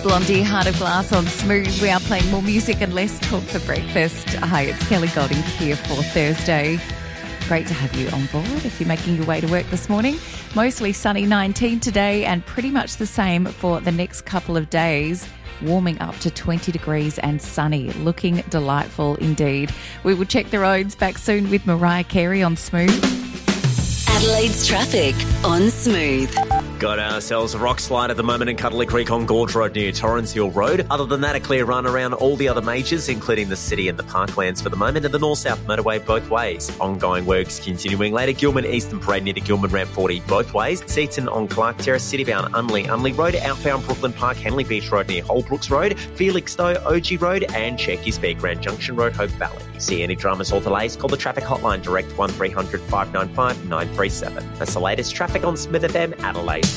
Blondie, Heart of Glass on Smooth. We are playing more music and less talk for breakfast. Hi, it's Kelly Golding here for Thursday. Great to have you on board if you're making your way to work this morning. Mostly sunny, 19 today, and pretty much the same for the next couple of days. Warming up to 20 degrees and sunny. Looking delightful indeed. We will check the roads back soon with Mariah Carey on Smooth. Adelaide's traffic on Smooth. Got ourselves a rock slide at the moment in Cuddly Creek on Gorge Road near Torrens Hill Road. Other than that, a clear run around all the other majors, including the city and the parklands for the moment, and the north-south motorway both ways. Ongoing works continuing later. Gilman Eastern Parade near the Gilman Ramp 40 both ways. Seaton on Clark Terrace, citybound Unley Road, outbound Brooklyn Park, Henley Beach Road near Holbrooks Road, Felixstowe, OG Road, and Cherokee Beach, Grand Junction Road, Hope Valley. See any dramas or delays? Call the traffic hotline direct 1300 595 937. That's the latest traffic on Smith FM Adelaide.